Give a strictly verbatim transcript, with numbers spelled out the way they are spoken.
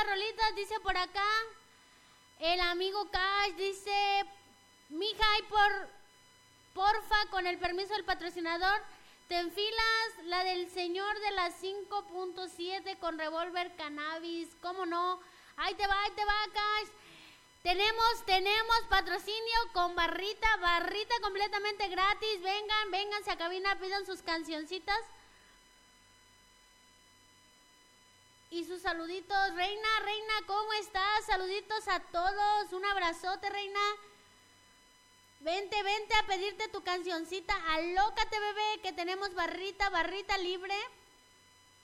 las rolitas, dice por acá. El amigo Cash dice, mija, y por, porfa, con el permiso del patrocinador, te enfilas la del señor de las cinco punto siete con revólver cannabis, ¿cómo no? Ahí te va, ahí te va, Cash. Tenemos, tenemos patrocinio con barrita, barrita completamente gratis. Vengan, vénganse a cabina, pidan sus cancioncitas. Y sus saluditos. Reina, Reina, ¿cómo estás? Saluditos a todos. Un abrazote, Reina. Vente, vente a pedirte tu cancioncita. Alócate, bebé, que tenemos barrita, barrita libre.